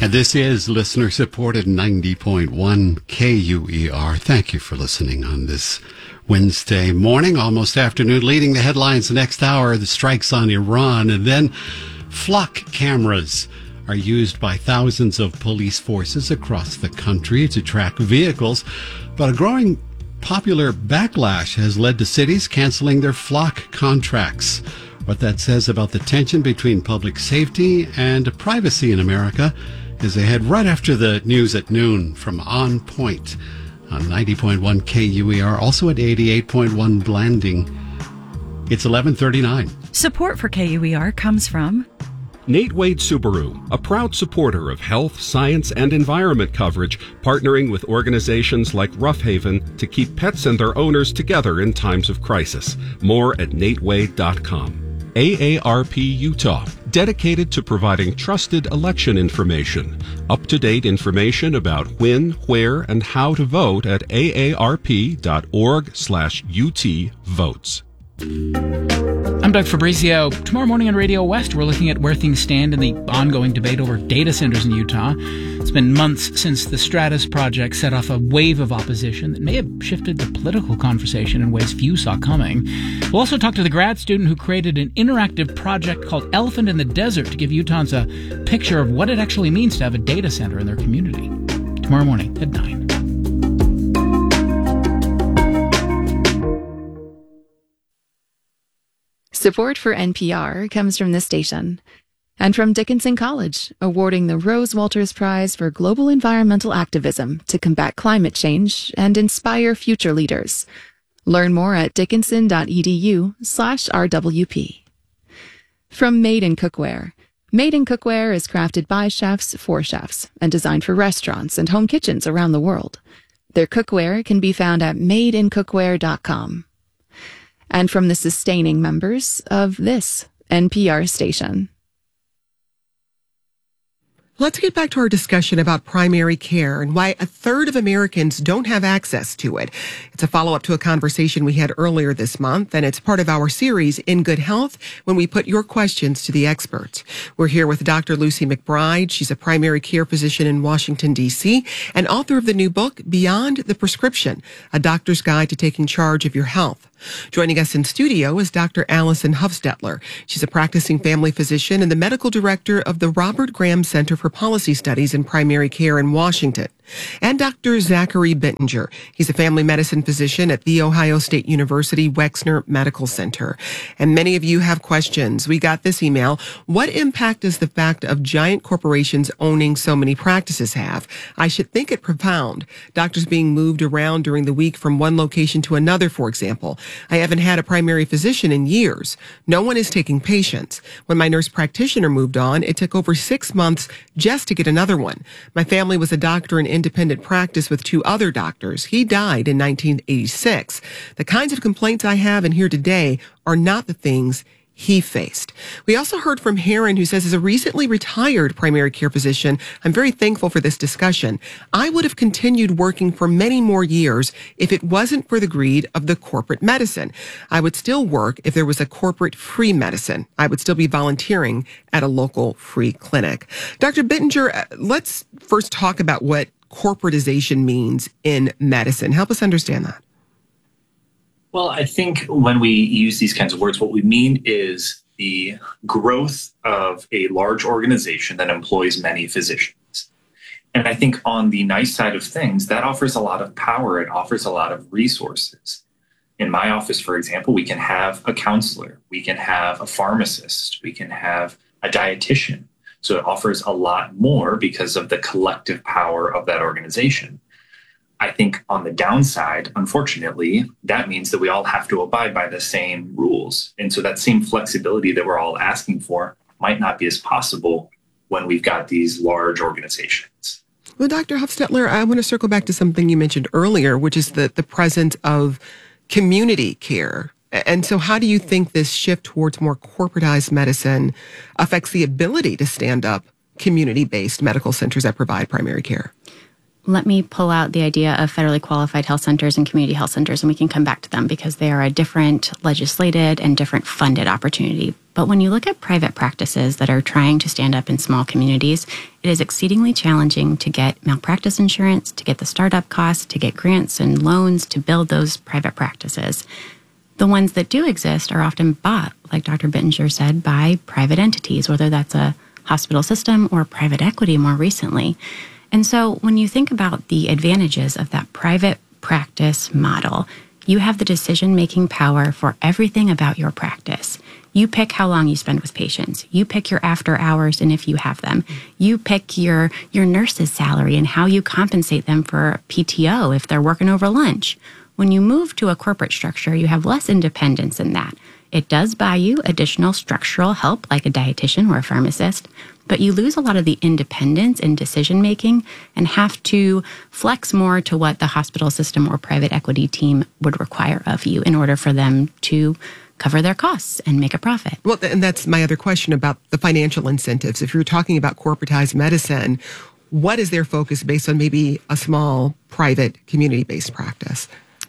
And this is listener-supported 90.1 KUER. Thank you for listening on this Wednesday morning, almost afternoon. Leading the headlines next hour, the strikes on Iran, and then flock cameras are used by thousands of police forces across the country to track vehicles. But a growing popular backlash has led to cities canceling their flock contracts. What that says about the tension between public safety and privacy in America is ahead right after the news at noon from On Point on 90.1 KUER, also at 88.1 Blanding. It's 11:39. Support for KUER comes from Nate Wade Subaru, a proud supporter of health, science, and environment coverage, partnering with organizations like Rough Haven to keep pets and their owners together in times of crisis. More at natewade.com. AARP Utah, dedicated to providing trusted election information. Up-to-date information about when, where, and how to vote at aarp.org/UT votes. I'm Doug Fabrizio. Tomorrow morning on Radio West, we're looking at where things stand in the ongoing debate over data centers in Utah. It's been months since the Stratus project set off a wave of opposition that may have shifted the political conversation in ways few saw coming. We'll also talk to the grad student who created an interactive project called Elephant in the Desert to give Utahns a picture of what it actually means to have a data center in their community. Tomorrow morning at 9. Support for NPR comes from this station and from Dickinson College, awarding the Rose Walters Prize for Global Environmental Activism to combat climate change and inspire future leaders. Learn more at dickinson.edu/RWP. From Made in Cookware. Made in Cookware is crafted by chefs for chefs and designed for restaurants and home kitchens around the world. Their cookware can be found at madeincookware.com. And from the sustaining members of this NPR station. Let's get back to our discussion about primary care and why a third of Americans don't have access to it. It's a follow-up to a conversation we had earlier this month, and it's part of our series, In Good Health, when we put your questions to the experts. We're here with Dr. Lucy McBride. She's a primary care physician in Washington, D.C., and author of the new book, Beyond the Prescription, A Doctor's Guide to Taking Charge of Your Health. Joining us in studio is Dr. Allison Hufstetler. She's a practicing family physician and the medical director of the Robert Graham Center for Policy Studies in Primary Care in Washington. And Dr. Zachary Bittinger. He's a family medicine physician at The Ohio State University Wexner Medical Center. And many of you have questions. We got this email. What impact does the fact of giant corporations owning so many practices have? I should think it profound. Doctors being moved around during the week from one location to another, for example. I haven't had a primary physician in years. No one is taking patients. When my nurse practitioner moved on, it took over 6 months just to get another one. My family was a doctor in independent practice with 2 other doctors. He died in 1986. The kinds of complaints I have and hear today are not the things he faced. We also heard from Heron, who says, as a recently retired primary care physician, I'm very thankful for this discussion. I would have continued working for many more years if it wasn't for the greed of the corporate medicine. I would still work if there was a corporate free medicine. I would still be volunteering at a local free clinic. Dr. Bittinger, let's first talk about what corporatization means in medicine. Help us understand that. Well, I think when we use these kinds of words, what we mean is the growth of a large organization that employs many physicians. And I think on the nice side of things, that offers a lot of power. It offers a lot of resources. In my office, for example, we can have a counselor, we can have a pharmacist, we can have a dietitian. So it offers a lot more because of the collective power of that organization. I think on the downside, unfortunately, that means that we all have to abide by the same rules. And so that same flexibility that we're all asking for might not be as possible when we've got these large organizations. Well, Dr. Hufstetler, I want to circle back to something you mentioned earlier, which is the presence of community care. And so how do you think this shift towards more corporatized medicine affects the ability to stand up community-based medical centers that provide primary care? Let me pull out the idea of federally qualified health centers and community health centers, and we can come back to them because they are a different legislated and different funded opportunity. But when you look at private practices that are trying to stand up in small communities, it is exceedingly challenging to get malpractice insurance, to get the startup costs, to get grants and loans to build those private practices. The ones that do exist are often bought, like Dr. Bittinger said, by private entities, whether that's a hospital system or private equity more recently. And so when you think about the advantages of that private practice model, you have the decision-making power for everything about your practice. You pick how long you spend with patients. You pick your after hours and if you have them. You pick your nurse's salary and how you compensate them for PTO if they're working over lunch. When you move to a corporate structure, you have less independence in that. It does buy you additional structural help like a dietitian or a pharmacist, but you lose a lot of the independence in decision-making and have to flex more to what the hospital system or private equity team would require of you in order for them to cover their costs and make a profit. Well, and that's my other question about the financial incentives. If you're talking about corporatized medicine, what is their focus based on maybe a small, private, community-based practice?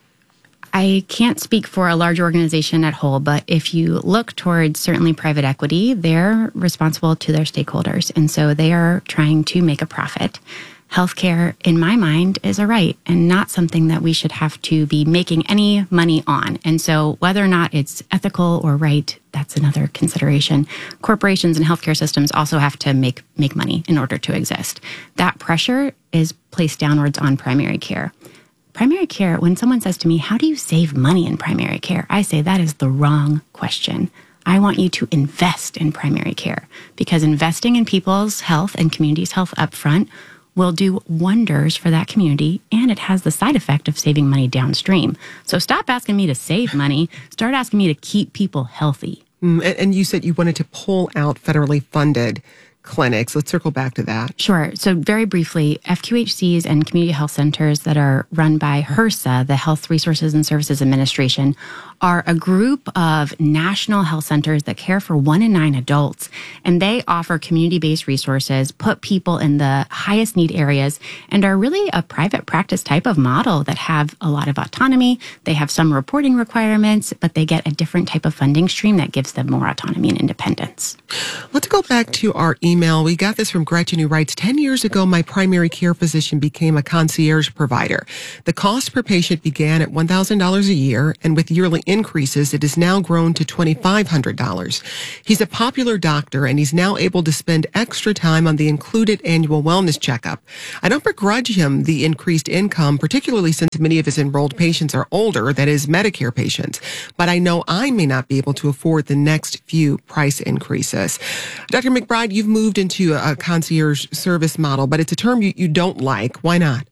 I can't speak for a large organization at whole, but if you look towards certainly private equity, they're responsible to their stakeholders. And so they are trying to make a profit. Healthcare, in my mind, is a right and not something that we should have to be making any money on. And so whether or not it's ethical or right, that's another consideration. Corporations and healthcare systems also have to make money in order to exist. That pressure is placed downwards on primary care. Primary care, when someone says to me, how do you save money in primary care? I say that is the wrong question. I want you to invest in primary care because investing in people's health and community's health up front will do wonders for that community, and it has the side effect of saving money downstream. So stop asking me to save money. Start asking me to keep people healthy. And you said you wanted to pull out federally funded clinics. Let's circle back to that. Sure. So very briefly, FQHCs and community health centers that are run by HRSA, the Health Resources and Services Administration, are a group of national health centers that care for 1 in 9 adults. And they offer community-based resources, put people in the highest need areas, and are really a private practice type of model that have a lot of autonomy. They have some reporting requirements, but they get a different type of funding stream that gives them more autonomy and independence. Let's go back to our email. We got this from Gretchen, who writes, 10 years ago, my primary care physician became a concierge provider. The cost per patient began at $1,000 a year, and with yearly increases, it has now grown to $2,500. He's a popular doctor, and he's now able to spend extra time on the included annual wellness checkup. I don't begrudge him the increased income, particularly since many of his enrolled patients are older, that is, Medicare patients. But I know I may not be able to afford the next few price increases. Dr. McBride, you've moved into a concierge service model, but it's a term you don't like. Why not?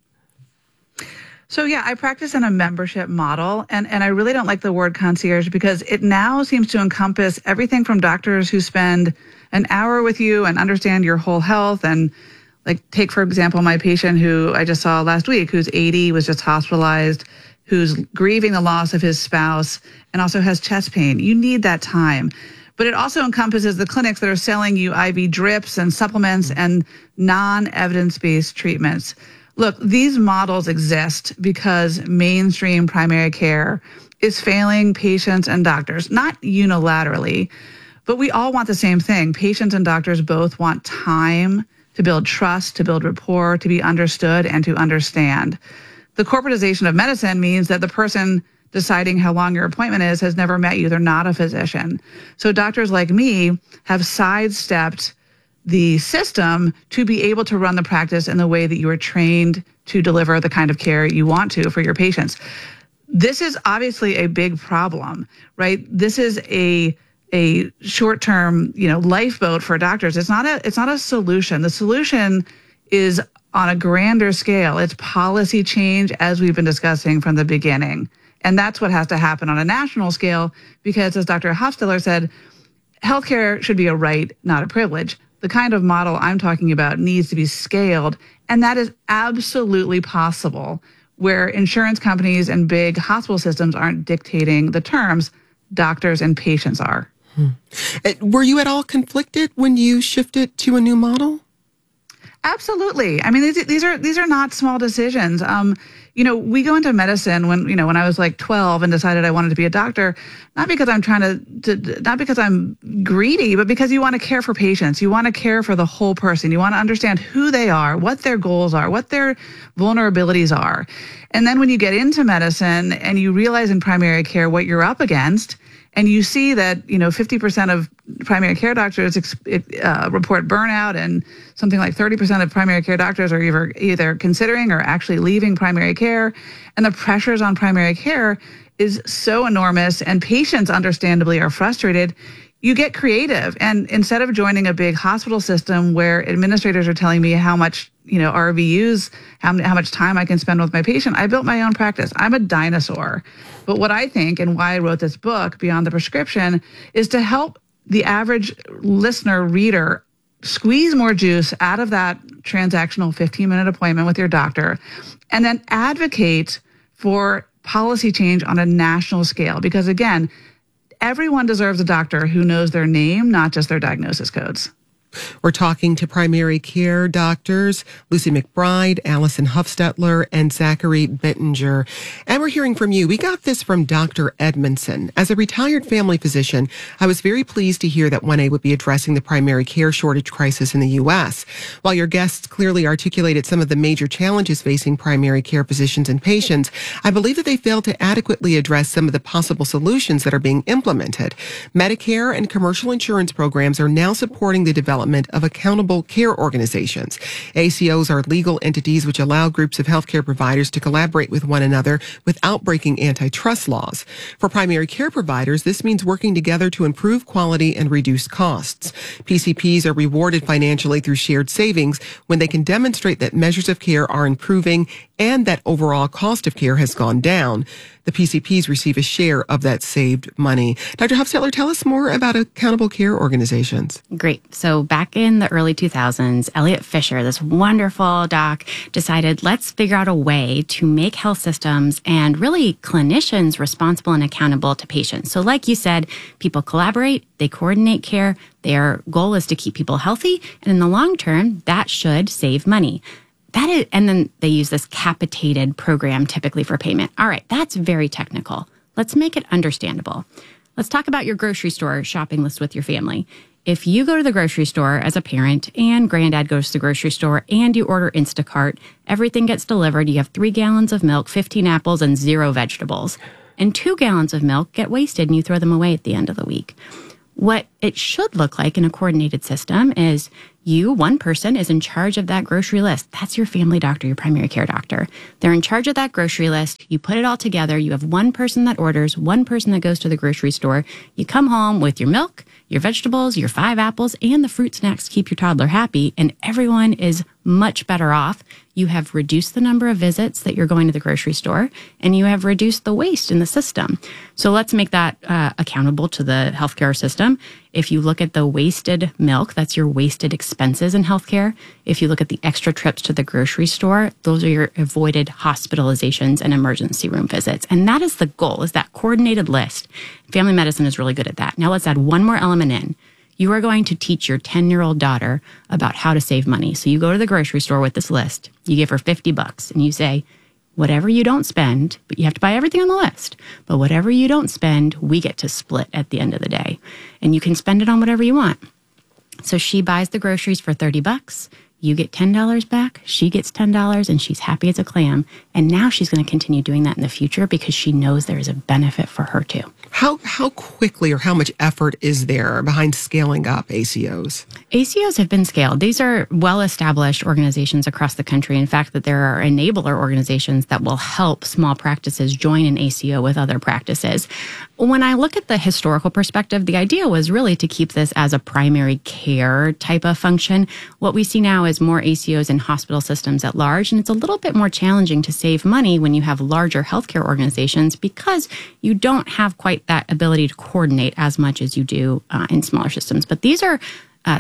So yeah, I practice in a membership model, and I really don't like the word concierge because it now seems to encompass everything from doctors who spend an hour with you and understand your whole health. And like, take, for example, my patient who I just saw last week, who's 80, was just hospitalized, who's grieving the loss of his spouse and also has chest pain. You need that time. But it also encompasses the clinics that are selling you IV drips and supplements and non-evidence-based treatments. Look, these models exist because mainstream primary care is failing patients and doctors, not unilaterally, but we all want the same thing. Patients and doctors both want time to build trust, to build rapport, to be understood, and to understand. The corporatization of medicine means that the person deciding how long your appointment is has never met you. They're not a physician. So doctors like me have sidestepped the system to be able to run the practice in the way that you are trained to deliver the kind of care you want to for your patients. This is obviously a big problem, right? This is a short-term, lifeboat for doctors. It's not a solution. The solution is on a grander scale. It's policy change, as we've been discussing from the beginning. And that's what has to happen on a national scale, because as Dr. Hofstiller said, healthcare should be a right, not a privilege. The kind of model I'm talking about needs to be scaled, and that is absolutely possible where insurance companies and big hospital systems aren't dictating the terms, doctors and patients are. Were you at all conflicted when you shifted to a new model? Absolutely. I mean, these are not small decisions. We go into medicine when I was like 12 and decided I wanted to be a doctor, not because I'm not because I'm greedy, but because you want to care for patients. You want to care for the whole person. You want to understand who they are, what their goals are, what their vulnerabilities are. And then when you get into medicine and you realize in primary care what you're up against, and you see that, 50% of primary care doctors report burnout, and something like 30% of primary care doctors are either considering or actually leaving primary care. And the pressures on primary care is so enormous, and patients understandably are frustrated. You get creative. And instead of joining a big hospital system where administrators are telling me how much, RVUs, how much time I can spend with my patient, I built my own practice. I'm a dinosaur. But what I think, and why I wrote this book, Beyond the Prescription, is to help the average listener, reader, squeeze more juice out of that transactional 15-minute appointment with your doctor, and then advocate for policy change on a national scale. Because again, everyone deserves a doctor who knows their name, not just their diagnosis codes. We're talking to primary care doctors Lucy McBride, Allison Huffstetler, and Zachary Bittinger. And we're hearing from you. We got this from Dr. Edmondson. As a retired family physician, I was very pleased to hear that 1A would be addressing the primary care shortage crisis in the U.S. While your guests clearly articulated some of the major challenges facing primary care physicians and patients, I believe that they failed to adequately address some of the possible solutions that are being implemented. Medicare and commercial insurance programs are now supporting the development of accountable care organizations. ACOs are legal entities which allow groups of healthcare providers to collaborate with one another without breaking antitrust laws. For primary care providers, this means working together to improve quality and reduce costs. PCPs are rewarded financially through shared savings when they can demonstrate that measures of care are improving and that overall cost of care has gone down. The PCPs receive a share of that saved money. Dr. Huffstetler, tell us more about accountable care organizations. Great. So back in the early 2000s, Elliot Fisher, this wonderful doc, decided let's figure out a way to make health systems and really clinicians responsible and accountable to patients. So like you said, people collaborate, they coordinate care. Their goal is to keep people healthy. And in the long term, that should save money. And then they use this capitated program typically for payment. All right, that's very technical. Let's make it understandable. Let's talk about your grocery store shopping list with your family. If you go to the grocery store as a parent and granddad goes to the grocery store and you order Instacart, everything gets delivered. You have 3 gallons of milk, 15 apples, and 0 vegetables. And 2 gallons of milk get wasted and you throw them away at the end of the week. What it should look like in a coordinated system is one person is in charge of that grocery list. That's your family doctor, your primary care doctor. They're in charge of that grocery list. You put it all together. You have one person that orders, one person that goes to the grocery store. You come home with your milk, your vegetables, your 5 apples, and the fruit snacks to keep your toddler happy, and everyone is much better off. You have reduced the number of visits that you're going to the grocery store, and you have reduced the waste in the system. So let's make that accountable to the healthcare system. If you look at the wasted milk, that's your wasted expenses in healthcare. If you look at the extra trips to the grocery store, those are your avoided hospitalizations and emergency room visits. And that is the goal, is that coordinated list. Family medicine is really good at that. Now let's add one more element in. You are going to teach your 10-year-old daughter about how to save money. So you go to the grocery store with this list. You give her $50 and you say, whatever you don't spend, but you have to buy everything on the list, but whatever you don't spend, we get to split at the end of the day. And you can spend it on whatever you want. So she buys the groceries for $30. You get $10 back, she gets $10, and she's happy as a clam. And now she's going to continue doing that in the future because she knows there is a benefit for her too. How quickly or how much effort is there behind scaling up ACOs? ACOs have been scaled. These are well-established organizations across the country. In fact, that there are enabler organizations that will help small practices join an ACO with other practices. When I look at the historical perspective, the idea was really to keep this as a primary care type of function. What we see now is more ACOs in hospital systems at large, and it's a little bit more challenging to save money when you have larger healthcare organizations because you don't have quite that ability to coordinate as much as you do in smaller systems. But these are there's a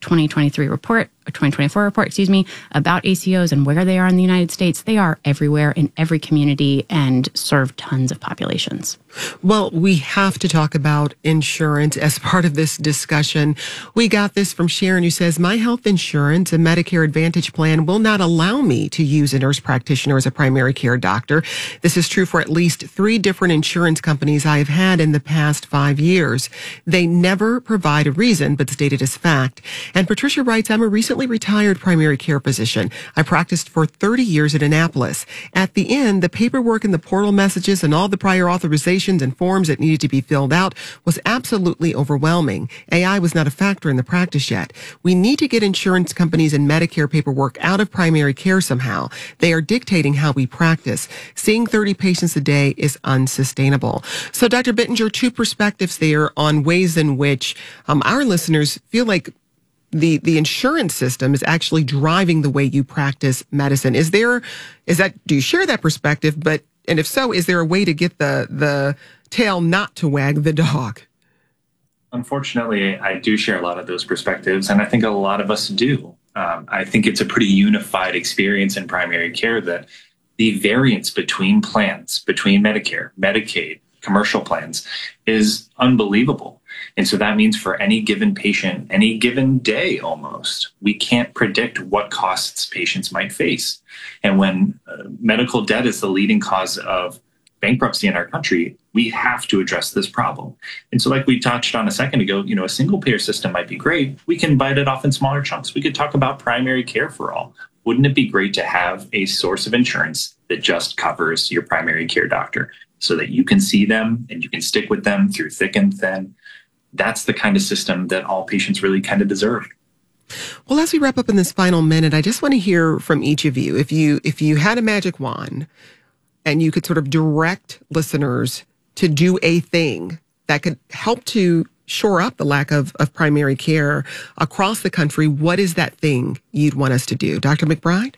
2023 report, or 2024 report, about ACOs and where they are in the United States. They are everywhere in every community and serve tons of populations. Well, we have to talk about insurance as part of this discussion. We got this from Sharon, who says, my health insurance and Medicare Advantage plan will not allow me to use a nurse practitioner as a primary care doctor. This is true for at least 3 different insurance companies I have had in the past 5 years. They never provide a reason, but state it as fact. And Patricia writes, I'm a recently retired primary care physician. I practiced for 30 years at Annapolis. At the end, the paperwork and the portal messages and all the prior authorizations and forms that needed to be filled out was absolutely overwhelming. AI was not a factor in the practice yet. We need to get insurance companies and Medicare paperwork out of primary care somehow. They are dictating how we practice. Seeing 30 patients a day is unsustainable. So, Dr. Bittinger, 2 perspectives there on ways in which our listeners feel like the insurance system is actually driving the way you practice medicine. Do you share that perspective? And if so, is there a way to get the tail not to wag the dog? Unfortunately, I do share a lot of those perspectives, and I think a lot of us do. I think it's a pretty unified experience in primary care that the variance between plans, between Medicare, Medicaid, commercial plans, is unbelievable. And so that means for any given patient, any given day almost, we can't predict what costs patients might face. And when medical debt is the leading cause of bankruptcy in our country, we have to address this problem. And so like we touched on a second ago, a single payer system might be great. We can bite it off in smaller chunks. We could talk about primary care for all. Wouldn't it be great to have a source of insurance that just covers your primary care doctor so that you can see them and you can stick with them through thick and thin? That's the kind of system that all patients really kind of deserve. Well, as we wrap up in this final minute, I just want to hear from each of you. If you had a magic wand and you could sort of direct listeners to do a thing that could help to shore up the lack of primary care across the country, what is that thing you'd want us to do? Dr. McBride?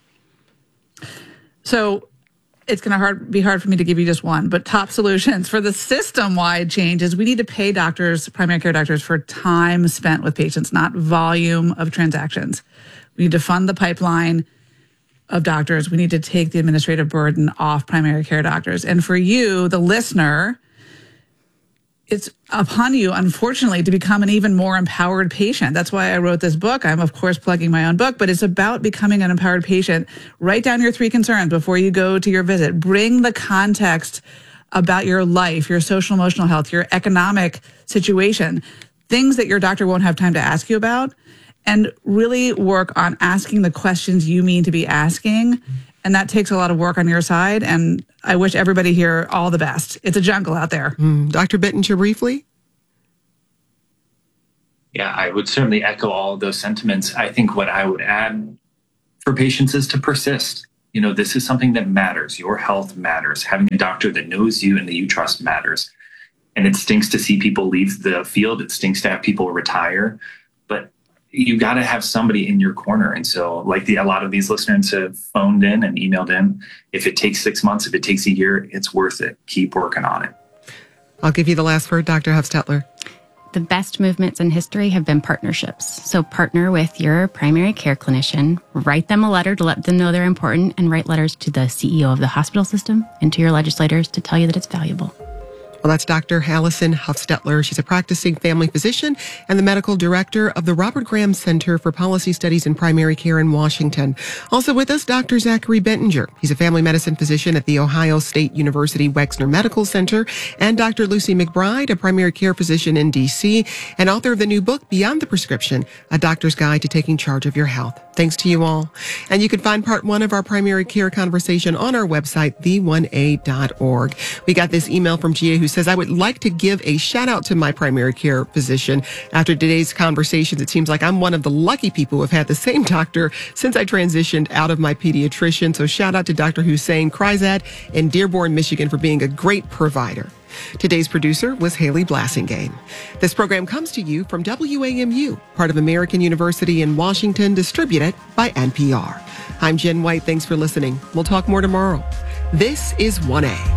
So it's going to be hard for me to give you just one, but top solutions for the system-wide changes, we need to pay doctors, primary care doctors, for time spent with patients, not volume of transactions. We need to fund the pipeline of doctors. We need to take the administrative burden off primary care doctors. And for you, the listener, it's upon you, unfortunately, to become an even more empowered patient. That's why I wrote this book. I'm, of course, plugging my own book, but it's about becoming an empowered patient. Write down your 3 concerns before you go to your visit. Bring the context about your life, your social emotional health, your economic situation, things that your doctor won't have time to ask you about, and really work on asking the questions you mean to be asking. And that takes a lot of work on your side. And I wish everybody here all the best. It's a jungle out there. Dr. Bittinger, briefly? Yeah, I would certainly echo all of those sentiments. I think what I would add for patients is to persist. This is something that matters. Your health matters. Having a doctor that knows you and that you trust matters. And it stinks to see people leave the field. It stinks to have people retire. But you got to have somebody in your corner. And so like a lot of these listeners have phoned in and emailed in, if it takes 6 months, if it takes a year, it's worth it. Keep working on it. I'll give you the last word, Dr. Huffstetler. The best movements in history have been partnerships. So partner with your primary care clinician, write them a letter to let them know they're important, and write letters to the CEO of the hospital system and to your legislators to tell you that it's valuable. Well, that's Dr. Allison Huffstetler. She's a practicing family physician and the medical director of the Robert Graham Center for Policy Studies in Primary Care in Washington. Also with us, Dr. Zachary Bittinger. He's a family medicine physician at the Ohio State University Wexner Medical Center, and Dr. Lucy McBride, a primary care physician in D.C. and author of the new book, Beyond the Prescription, A Doctor's Guide to Taking Charge of Your Health. Thanks to you all. And you can find part 1 of our primary care conversation on our website, the1a.org. We got this email from Gia who says, I would like to give a shout out to my primary care physician. After today's conversations, it seems like I'm one of the lucky people who have had the same doctor since I transitioned out of my pediatrician. So shout out to Dr. Hussein Kryzat in Dearborn, Michigan for being a great provider. Today's producer was Haley Blassingame. This program comes to you from WAMU, part of American University in Washington, distributed by NPR. I'm Jen White. Thanks for listening. We'll talk more tomorrow. This is 1A.